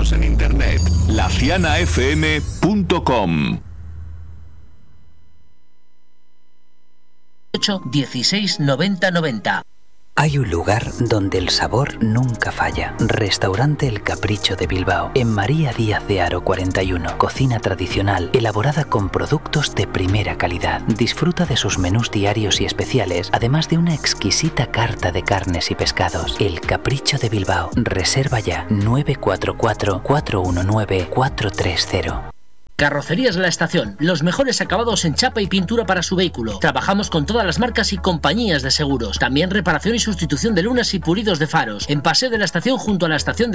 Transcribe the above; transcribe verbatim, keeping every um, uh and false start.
Síguenos en internet, laciana f m punto com. ocho dieciséis noventa noventa. Hay un lugar donde el sabor nunca falla. Restaurante El Capricho de Bilbao, en María Díaz de Haro cuarenta y uno. Cocina tradicional, elaborada con productos de primera calidad. Disfruta de sus menús diarios y especiales, además de una exquisita carta de carnes y pescados. El Capricho de Bilbao. Reserva ya nueve cuatro cuatro, cuatro uno nueve, cuatro tres cero. Carrocerías La Estación, los mejores acabados en chapa y pintura para su vehículo. Trabajamos con todas las marcas y compañías de seguros. También reparación y sustitución de lunas y pulidos de faros. En Paseo de la Estación, junto a la estación de